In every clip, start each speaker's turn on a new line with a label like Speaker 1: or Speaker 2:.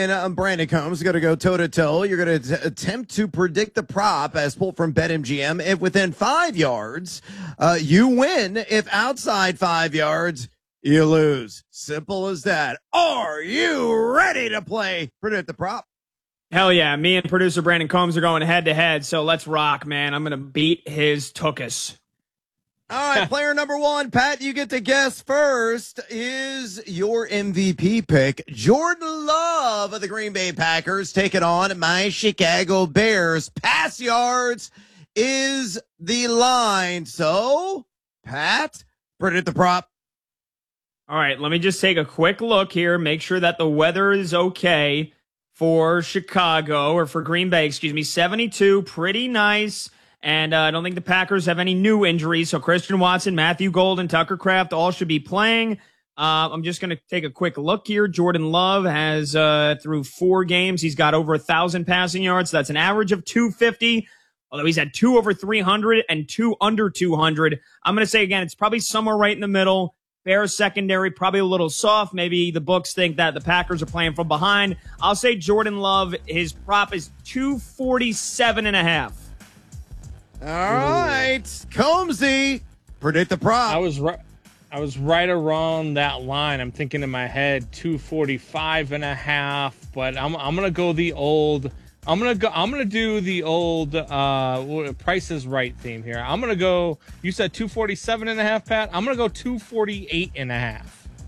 Speaker 1: and Brandon Combs are going to go toe-to-toe. You're going to attempt to predict the prop as pulled from BetMGM. If within 5 yards, you win. If outside 5 yards, you lose. Simple as that. Are you ready to play Predict the Prop?
Speaker 2: Hell yeah. Me and producer Brandon Combs are going head-to-head, so let's rock, man. I'm going to beat his tuchus.
Speaker 1: All right, player number one, Pat, you get to guess first. Is your MVP pick Jordan Love of the Green Bay Packers taking on my Chicago Bears? Pass yards is the line. So, Pat, predict the prop.
Speaker 2: All right, let me just take a quick look here, make sure that the weather is okay for Chicago, or for Green Bay, 72, pretty nice. And I don't think the Packers have any new injuries. So Christian Watson, Matthew Golden, Tucker Kraft all should be playing. I'm just going to take a quick look here. Jordan Love has, through 4 games, he's got over 1,000 passing yards. So that's an average of 250. Although he's had 2 over 300 and 2 under 200. I'm going to say again, it's probably somewhere right in the middle. Bears secondary, probably a little soft. Maybe the books think that the Packers are playing from behind. I'll say Jordan Love, his prop is 247.5.
Speaker 1: All right, Combsy, predict the prop.
Speaker 3: I was right around that line. I'm thinking in my head 245.5, but I'm gonna go the old. I'm gonna do the old Price is Right theme here. I'm gonna go. You said 247.5, Pat. I'm gonna go 248.5.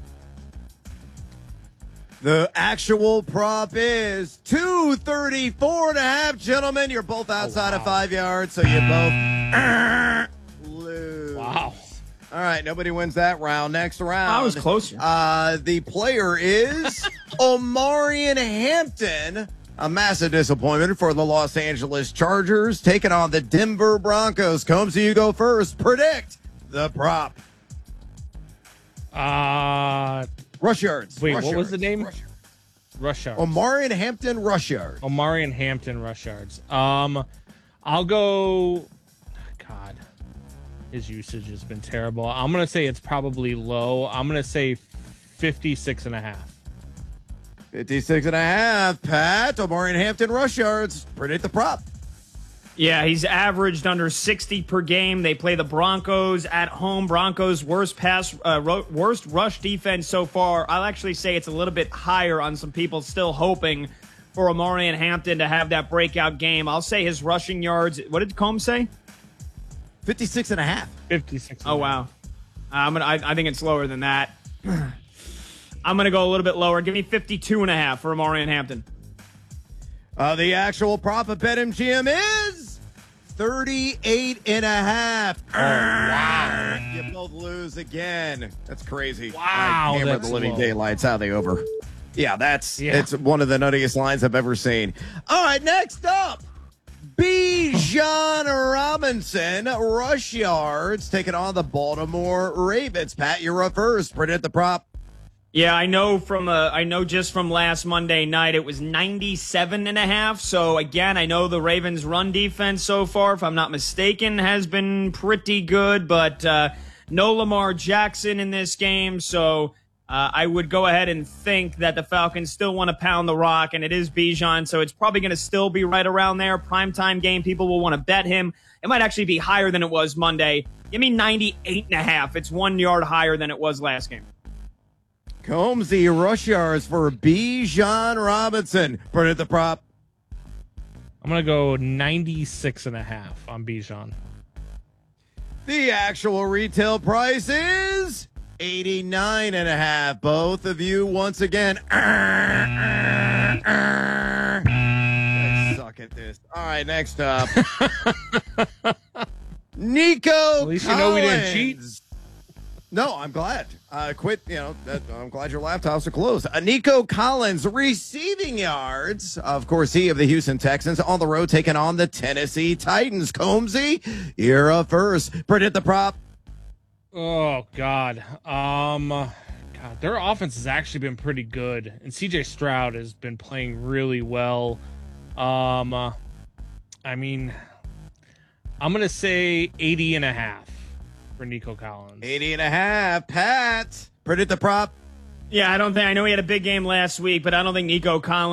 Speaker 1: The actual prop is 234.5, gentlemen. You're both outside of 5 yards, so you both lose.
Speaker 3: Wow.
Speaker 1: All right, nobody wins that round. Next round.
Speaker 2: I was closer.
Speaker 1: The player is Omarion Hampton. A massive disappointment for the Los Angeles Chargers, taking on the Denver Broncos. Combs, you go first. Predict the prop. Rush yards.
Speaker 3: Wait,
Speaker 1: Rush
Speaker 3: what was
Speaker 1: yards.
Speaker 3: the name?
Speaker 1: Rush yards.
Speaker 3: Rush yards.
Speaker 1: Omarion Hampton rush yards.
Speaker 3: Omarion Hampton rush yards. I'll go. God, his usage has been terrible. I'm gonna say it's probably low. I'm gonna say 56.5.
Speaker 1: 56.5. Pat, Omarion Hampton rush yards. Predict the prop.
Speaker 2: Yeah, he's averaged under 60 per game. They play the Broncos at home. Broncos worst rush defense so far. I'll actually say it's a little bit higher on some people still hoping for Omarion Hampton to have that breakout game. I'll say his rushing yards. What did Combs say?
Speaker 1: 56.5.
Speaker 3: 56.
Speaker 2: Oh wow, I think it's lower than that. I'm gonna go a little bit lower. Give me 52.5 for Omarion Hampton.
Speaker 1: The actual prop of BetMGM is 38.5. Oh, wow. You both lose again. That's crazy.
Speaker 3: Wow,
Speaker 1: I hammered
Speaker 3: that's
Speaker 1: the living
Speaker 3: low.
Speaker 1: daylights out of the over. Yeah, it's one of the nuttiest lines I've ever seen. All right, next up, Bijan Robinson, rush yards, taking on the Baltimore Ravens. Pat, you're up first. Predict the prop.
Speaker 2: Yeah, I know just from last Monday night it was 97.5. So again, I know the Ravens' run defense so far, if I'm not mistaken, has been pretty good, but no Lamar Jackson in this game. So I would go ahead and think that the Falcons still want to pound the rock, and it is Bijan, so it's probably going to still be right around there. Primetime game, people will want to bet him. It might actually be higher than it was Monday. Give me 98.5. It's 1 yard higher than it was last game.
Speaker 1: Combs, the rush yards for Bijan Robinson. Predict the prop.
Speaker 3: I'm gonna go 96.5 on Bijan.
Speaker 1: The actual retail price is 89.5. Both of you once again. I suck at this. All right, next up. Nico
Speaker 3: At least
Speaker 1: Collins.
Speaker 3: you know we didn't cheat.
Speaker 1: No, I'm glad. I'm glad your laptops are closed. Nico Collins receiving yards. Of course, he of the Houston Texans on the road taking on the Tennessee Titans. Combsy, you're up first. Predict the prop.
Speaker 3: Oh God. Their offense has actually been pretty good, and CJ Stroud has been playing really well. I mean, I'm gonna say 80.5 for Nico Collins.
Speaker 1: 80.5. Pat, predict the prop.
Speaker 2: Yeah, I know he had a big game last week, but I don't think Nico Collins